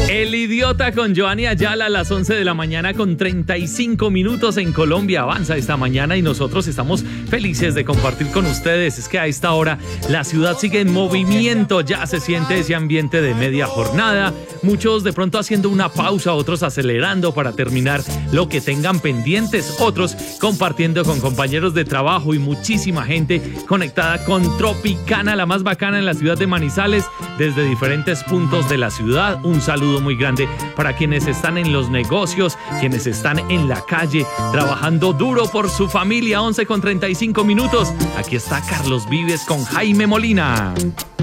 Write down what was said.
El Idiota con Joanny Ayala a las 11 de la mañana con 35 minutos en Colombia. Avanza esta mañana y nosotros estamos felices de compartir con ustedes. Es que a esta hora la ciudad sigue en movimiento, ya se siente ese ambiente de media jornada. Muchos de pronto haciendo una pausa, otros acelerando para terminar lo que tengan pendientes, otros compartiendo con compañeros de trabajo y muchísima gente conectada con Tropicana, la más bacana en la ciudad de Manizales, desde diferentes puntos de la ciudad. Un saludo muy grande para quienes están en los negocios, quienes están en la calle, trabajando duro por su familia. 11 con 35 minutos. Aquí está Carlos Vives con Jaime Molina.